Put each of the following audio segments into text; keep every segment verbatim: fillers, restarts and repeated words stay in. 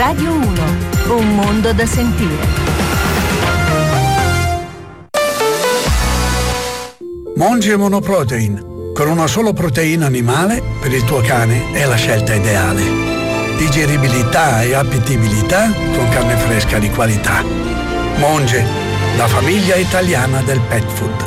Radio uno, un mondo da sentire. Monge Monoprotein. Con una sola proteina animale, per il tuo cane è la scelta ideale. Digeribilità e appetibilità con carne fresca di qualità. Monge, la famiglia italiana del pet food.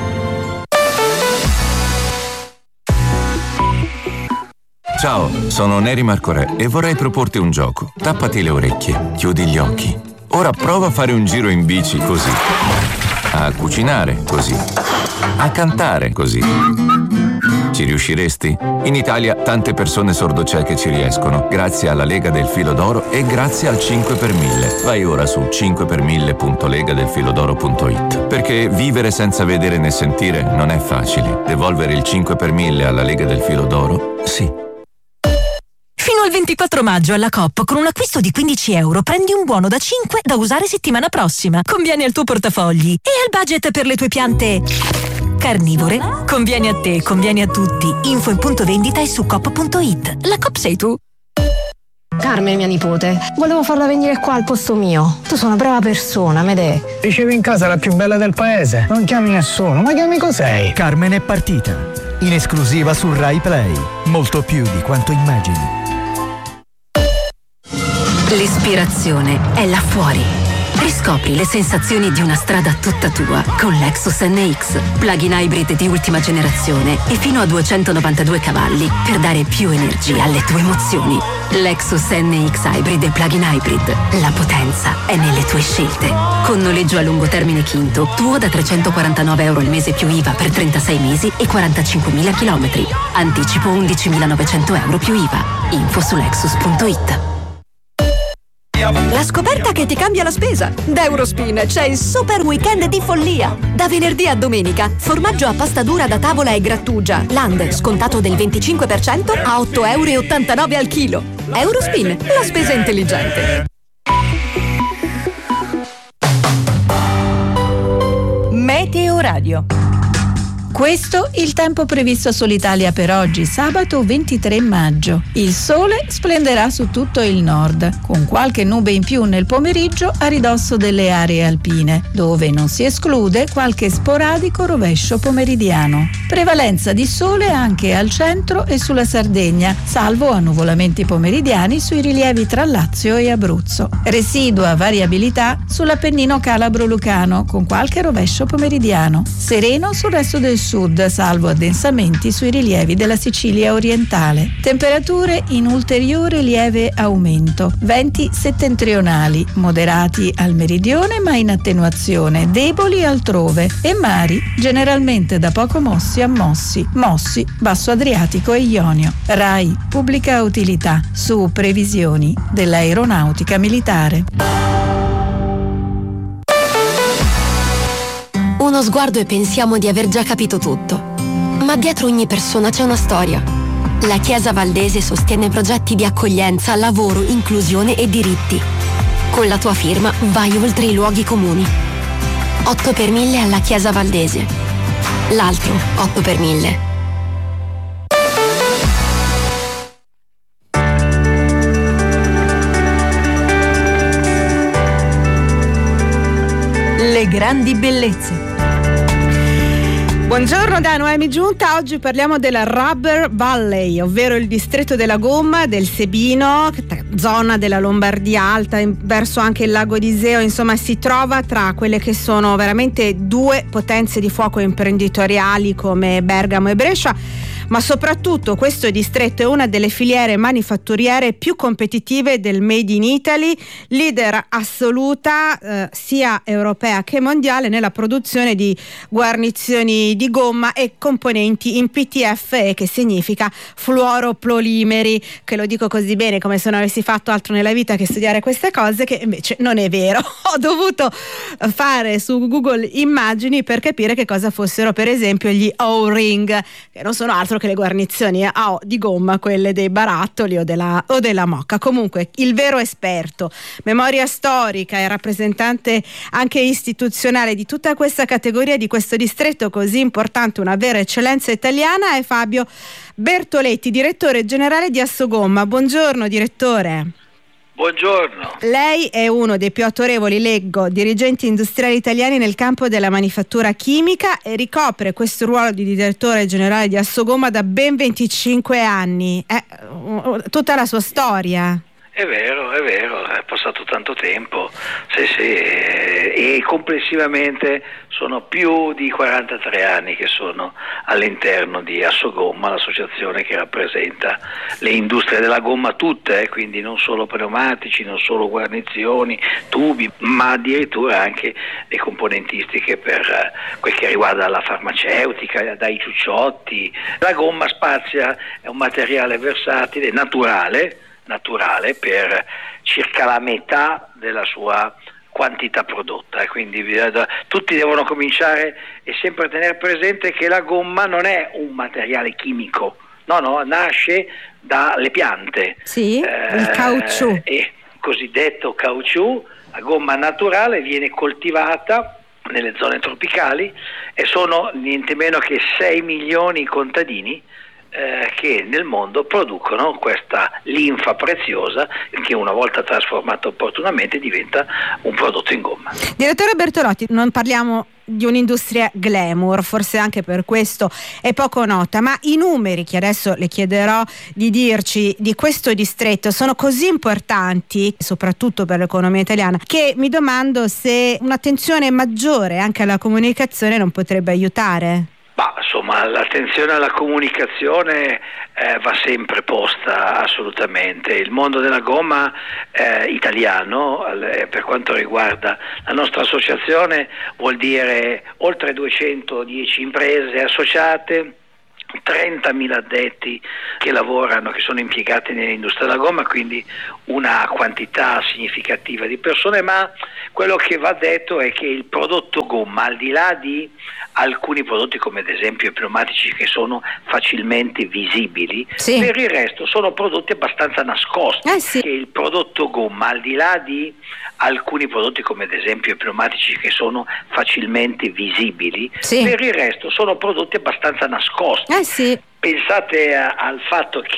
Ciao, sono Neri Marcorè e vorrei proporti un gioco. Tappati le orecchie, chiudi gli occhi. Ora prova a fare un giro in bici così. A cucinare così. A cantare così. Ci riusciresti? In Italia tante persone sordocieche ci riescono, grazie alla Lega del Filo d'Oro e grazie al cinque per mille. Vai ora su cinque per mille punto lega del filodoro punto it. Perché vivere senza vedere né sentire non è facile. Devolvere il cinque per mille alla Lega del Filo d'Oro? Sì. Fino al ventiquattro maggio alla Coop con un acquisto di quindici euro prendi un buono da cinque da usare settimana prossima. Conviene al tuo portafogli e al budget per le tue piante carnivore. Conviene a te, conviene a tutti. Info in punto vendita e su coop punto it. La Coop sei tu. Carmen, mia nipote, volevo farla venire qua al posto mio. Tu sei una brava persona, Medè. Ricevi in casa la più bella del paese. Non chiami nessuno, ma che amico sei? Carmen è partita. In esclusiva su Rai Play. Molto più di quanto immagini. L'ispirazione è là fuori. Riscopri le sensazioni di una strada tutta tua con Lexus N X, plug-in hybrid di ultima generazione e fino a duecentonovantadue cavalli per dare più energia alle tue emozioni. Lexus N X Hybrid e plug-in hybrid. La potenza è nelle tue scelte. Con noleggio a lungo termine Quinto, tuo da trecentoquarantanove euro al mese più I V A per trentasei mesi e quarantacinquemila chilometri. Anticipo undicimilanovecento euro più I V A. Info su lexus punto it. La scoperta che ti cambia la spesa. Da Eurospin c'è il super weekend di follia. Da venerdì a domenica, formaggio a pasta dura da tavola e grattugia Land scontato del venticinque per cento a otto virgola ottantanove euro al chilo. Eurospin, la spesa intelligente. Meteo Radio. Questo il tempo previsto sull'Italia per oggi, sabato ventitré maggio. Il sole splenderà su tutto il nord, con qualche nube in più nel pomeriggio a ridosso delle aree alpine, dove non si esclude qualche sporadico rovescio pomeridiano. Prevalenza di sole anche al centro e sulla Sardegna, salvo annuvolamenti pomeridiani sui rilievi tra Lazio e Abruzzo. Residua variabilità sull'Appennino calabro-lucano, con qualche rovescio pomeridiano. Sereno sul resto del sud, salvo addensamenti sui rilievi della Sicilia orientale. Temperature in ulteriore lieve aumento. Venti settentrionali, moderati al meridione ma in attenuazione, deboli altrove, e mari generalmente da poco mossi a mossi, mossi, basso Adriatico e Ionio. Rai, pubblica utilità, su previsioni dell'aeronautica militare. Uno sguardo e pensiamo di aver già capito tutto. Ma dietro ogni persona c'è una storia. La Chiesa Valdese sostiene progetti di accoglienza, lavoro, inclusione e diritti. Con la tua firma vai oltre i luoghi comuni. otto per mille alla Chiesa Valdese. L'altro otto per mille. Le grandi bellezze. Buongiorno da Noemi Giunta, oggi parliamo della Rubber Valley, ovvero il distretto della gomma del Sebino, zona della Lombardia Alta, verso anche il lago di Iseo, insomma si trova tra quelle che sono veramente due potenze di fuoco imprenditoriali come Bergamo e Brescia, ma soprattutto questo distretto è una delle filiere manifatturiere più competitive del Made in Italy, leader assoluta eh, sia europea che mondiale nella produzione di guarnizioni di gomma e componenti in P T F E, che significa fluoropolimeri, che lo dico così bene come se non avessi fatto altro nella vita che studiare queste cose, che invece non è vero. Ho dovuto fare su Google immagini per capire che cosa fossero per esempio gli O-ring, che non sono altro che le guarnizioni a O di gomma, quelle dei barattoli o della, o della mocca. Comunque il vero esperto, memoria storica e rappresentante anche istituzionale di tutta questa categoria, di questo distretto così importante, una vera eccellenza italiana, è Fabio Bertoletti, direttore generale di Assogomma. Buongiorno direttore. Buongiorno. Lei è uno dei più autorevoli, leggo, dirigenti industriali italiani nel campo della manifattura chimica e ricopre questo ruolo di direttore generale di Assogomma da ben venticinque anni. È tutta la sua storia. È vero, è vero, è passato tanto tempo, sì, sì, e complessivamente sono più di quarantatré anni che sono all'interno di Assogomma, l'associazione che rappresenta le industrie della gomma tutte, eh, quindi non solo pneumatici, non solo guarnizioni, tubi, ma addirittura anche le componentistiche per quel che riguarda la farmaceutica, dai ciucciotti. La gomma spazia, è un materiale versatile, naturale, naturale per circa la metà della sua quantità prodotta, e quindi tutti devono cominciare e sempre tenere presente che la gomma non è un materiale chimico, no no, nasce dalle piante. Sì, eh, il caucciù. E cosiddetto caucciù, la gomma naturale viene coltivata nelle zone tropicali e sono niente meno che sei milioni i contadini Eh, che nel mondo producono questa linfa preziosa che una volta trasformata opportunamente diventa un prodotto in gomma. Direttore Bertolotti, non parliamo di un'industria glamour, forse anche per questo è poco nota, ma i numeri che adesso le chiederò di dirci di questo distretto sono così importanti, soprattutto per l'economia italiana, che mi domando se un'attenzione maggiore anche alla comunicazione non potrebbe aiutare. Ma insomma, l'attenzione alla comunicazione eh, va sempre posta, assolutamente. Il mondo della gomma eh, italiano, eh, per quanto riguarda la nostra associazione, vuol dire oltre duecentodieci imprese associate, trentamila addetti che lavorano, che sono impiegati nell'industria della gomma, quindi una quantità significativa di persone, ma quello che va detto è che il prodotto gomma, al di là di alcuni prodotti come ad esempio i pneumatici che sono facilmente visibili, sì, per il resto sono prodotti abbastanza nascosti, eh sì. Che il prodotto gomma, al di là di alcuni prodotti come ad esempio i pneumatici che sono facilmente visibili, sì, per il resto sono prodotti abbastanza nascosti. Eh sì. Pensate a, al fatto che